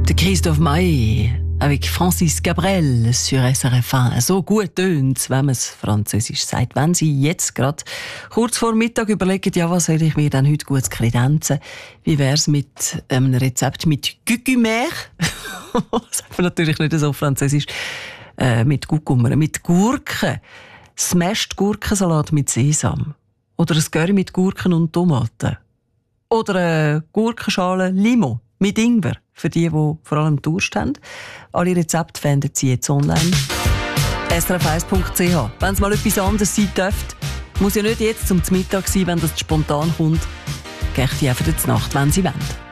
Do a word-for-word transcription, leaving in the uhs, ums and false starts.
De Christophe Maé avec Francis Cabrel sur S R F eins. So gut tönt's, wenn man es französisch sagt. Wenn Sie jetzt gerade kurz vor Mittag überlegen, ja, was soll ich mir denn heute gut kredenzen? Wie wär's mit einem Rezept mit Cucumber? Das sagt man natürlich nicht so französisch. Äh, mit Cucumber, mit Gurken. Smashed Gurkensalat mit Sesam. Oder ein Curry mit Gurken und Tomaten. Oder eine Gurkenschale Limo mit Ingwer. Für die, die vor allem Durst haben. Alle Rezepte finden Sie jetzt online. S R F eins punkt c h. Wenn es mal etwas anderes sein dürfte, muss ja nicht jetzt zum Mittag sein, wenn das spontan kommt. Geht die einfach zur Nacht, wenn Sie wollen.